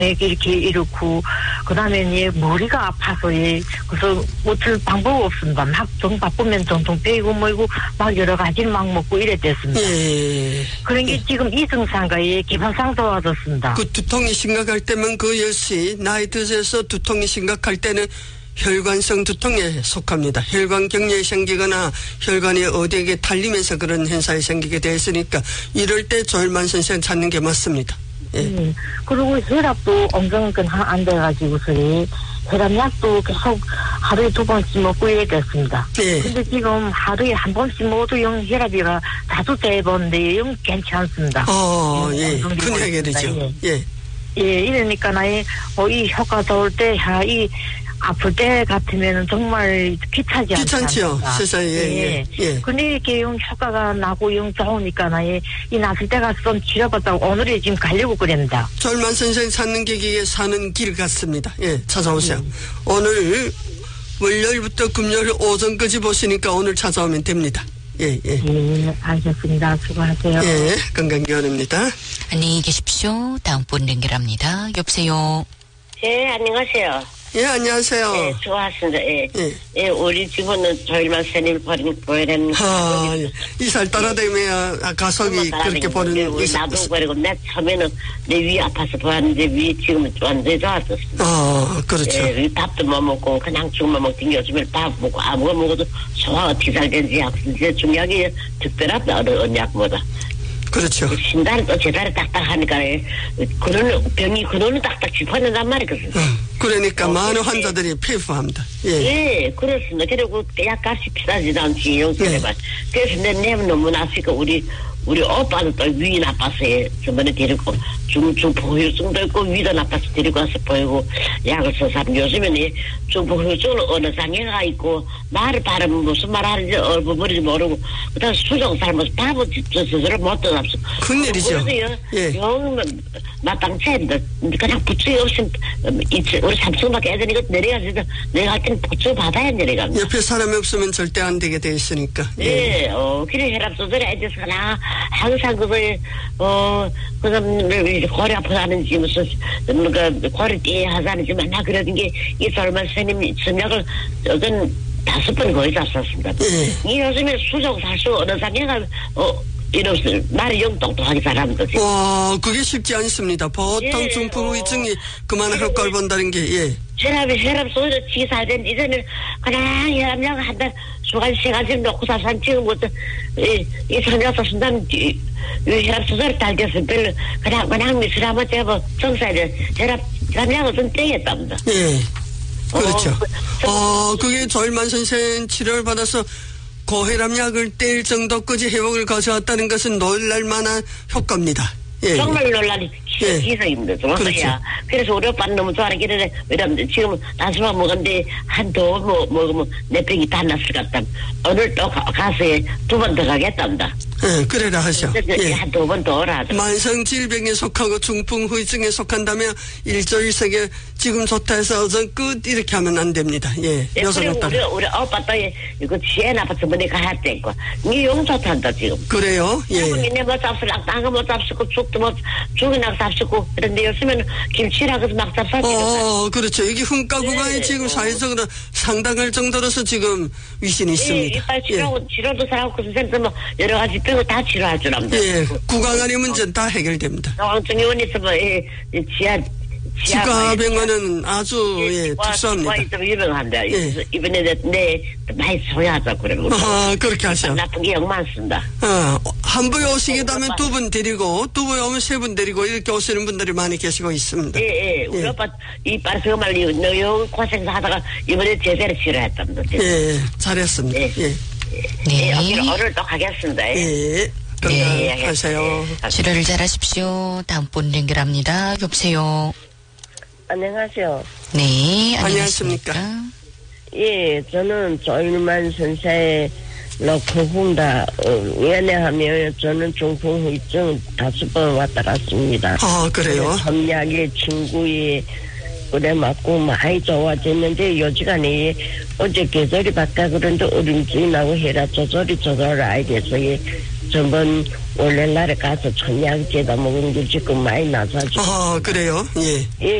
이렇게 이렇고 그다음에 이제 머리가 아파서 그래서 어쩔 방법 없습니다. 막 정 바쁘면 정통 빼고 뭐이고 막 여러 가지를 막 먹고 이랬댔습니다. 그런 게 지금 이 증상과의 기반상도 와졌습니다. 그 두통이 심각할 때면 그 역시 나이 드셔서 두통이 심각할 때는 혈관성 두통에 속합니다. 혈관경련이 생기거나 혈관이 어디에게 달리면서 그런 현상이 생기게 되어 있으니까 이럴 때 조혈만 선생 찾는 게 맞습니다. 예. 그리고 혈압도 엄청 안 돼가지고서 혈압약도 계속 하루에 2번씩 먹고 이래 됐습니다. 예. 근데 지금 하루에 한 번씩 먹어도 영 혈압이가 자주 재보는데 영 괜찮습니다. 예. 큰 해결이죠. 예. 예, 이러니까 이 효과 좋을 때, 이 아플 때 같으면 정말 귀찮지 않습니까? 귀찮지요. 세상에. 예. 근데 이렇게 효과가 나고 좋으니까 이 났을 때가 좀 치료받다고 오늘에 지금 가려고 그랬습니다. 조혈만 선생 찾는 게 사는 길 같습니다. 예, 찾아오세요. 오늘 월요일부터 금요일 오전까지 보시니까 오늘 찾아오면 됩니다. 예. 알겠습니다. 수고하세요. 예, 건강기원입니다. 안녕히 계십시오. 다음 분 연결합니다. 여보세요. 예, 안녕하세요. 예, 안녕하세요. 예, 좋았습니다. 예, 우리 집은 조일만 선생님을 보이는. 예. 이살 따라다니면 가속이 그렇게 보는. 나도 그리고 내 처음에는 내 위 아파서 보았는데 위 지금은 완전히 좋았었습니다. 그렇죠. 예, 밥도 못 먹고 그냥 죽만 먹던 요즘에 밥 먹고 아무거 먹어도 소화가 어떻게 잘 되는지 이제 중요한 게 특별하다 어느 약보다. 그렇죠. 신다는 또 제다리 딱딱하니까 근원은 딱딱 짚어낸단 말이거든요. 그러니까 많은 환자들이 폐부합니다. 예, 그렇습니다. 그리고 약값이 비싸지도 않지 용서해봐. 그래서 내 너무 나으니까 우리 오빠도 또 위 나빠서 저번에 데리고 중풍후유증도 있고 위도 나빠서 데리고 와서 보이고 약을 써서 요즘에는 중풍후유증은 어느 장애가 있고 말을 바르면 무슨 말 하는지 얼버무리지 모르고 그다음 수정 삶아서 밥을 스스로 못 떠납서 큰일이죠. 그래서 영 마땅치인데 그냥 부추기 없이 우리 삼성밖에 애들이 이거 내려가지고 내가 할 때는 부추 받아야 내려가. 옆에 사람이 없으면 절대 안 되게 돼 있으니까. 그래 혈압 조절이 안 돼서 그냥 항상 그다음 고리 아프다는지 무슨 고리 띠 하자는지 맨날 그러던 게 이 젊은 선생님이 점약을 어떤 5번 거의 잡았습니다. 이 요즘에 수정 살수 어느 장애가 이렇게 말이 영 똑똑하게 잘합니다. 와, 그게 쉽지 않습니다. 보통 중풍후유증이 그만한 효과를 본다는 게 혈압 소리도 치사된 이제는 그냥 혈압약 한달 시간씩 놓고 사산 지금부터 이 선녀서 순간 혈압 조절이 잘 돼서 별로 그냥 미술하면 제가 정사에 혈압약을 좀 떼겠답니다. 그렇죠. 그게 조일만 선생 치료를 받아서 고혈압약을 뗄 정도까지 회복을 거쳐왔다는 것은 놀랄만한 효과입니다. 정말 놀라니 기성입니다. 정확하게. 그래서 우리 오빠는 너무 좋아하는 게 왜냐면 지금 나수만 먹었는데 한도 먹으면 내 병이 다 났을 것 같다. 오늘 또 가서 2번 더 가겠답니다. 그래라 하셔. 한 2번 더 오라 하죠. 만성 질병에 속하고 중풍후유증에 속한다면 일조일석에 지금 좋다 해서 어전 끝 이렇게 하면 안 됩니다. 그리고 우리 오빠 또 이거 지혜 나빠 저번에 가야 되고 니 용 좋단다 지금. 그래요? 내 뭐 잡수락 딴 거 못 잡수고 죽도 못 죽이나 잡수고 그런데 요즘에는 김치라고 해서 막 잡수고. 그렇죠. 이게 흥가구간이 지금 사회적으로 상당할 정도로서 지금 위신이 있습니다. 이빨 치료도 잘하고 그 선생님 뭐 여러 가지 빼고 다 치료할 줄 압니다. 구강안의 문제는 다 해결됩니다. 정의원에서 뭐 치과병원은 아주 특수합니다. 좀 유명한데 이번에 내 많이 소유하자 그러고. 그렇게 하셔. 나쁜 게 영 많습니다. 한 분이 오시게 되면 2분 데리고 2분이 오면 3분 데리고 이렇게 오시는 분들이 많이 계시고 있습니다. 우리 오빠 이빨 정말 영 고생도 하다가 이번에 제대로 치료했답니다. 잘했습니다. 오늘 또 가겠습니다. 건강하세요. 치료를 잘하십시오. 다음 분 연결합니다. 여보세요. 안녕하세요. 네, 안녕하십니까. 저는 조일만 선생의 놓고군다. 왜냐하면 저는 중풍후유증 5번 왔다 갔습니다. 그래요? 점약의 친구의 그래 맞고 많이 좋아졌는데 요지간에 어제 계절이 바뀌어 그런데 어림증이 나고 혈압 조절이 알게 돼서 전번 원래 날에 가서 천약제다 먹은 게 지금 많이 나서. 아, 그래요? 예. 예.